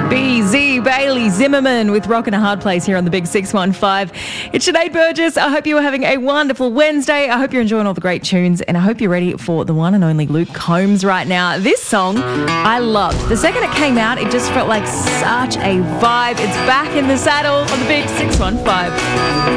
BZ Bailey Zimmerman with Rockin' a Hard Place here on the Big 615. It's Sinead Burgess. I hope you are having a wonderful Wednesday. I hope you're enjoying all the great tunes, and I hope you're ready for the one and only Luke Combs right now. This song I loved. The second it came out, it just felt like such a vibe. It's back in the saddle on the Big 615.